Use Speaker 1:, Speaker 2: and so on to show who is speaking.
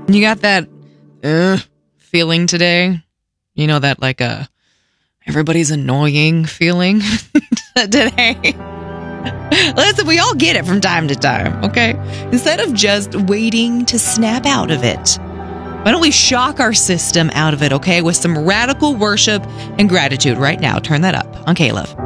Speaker 1: You got that feeling today? You know, that like everybody's annoying feeling today? Listen, we all get it from time to time, okay? Instead of just waiting to snap out of it, why don't we shock our system out of it, okay? With some radical worship and gratitude right now. Turn that up on K-Love.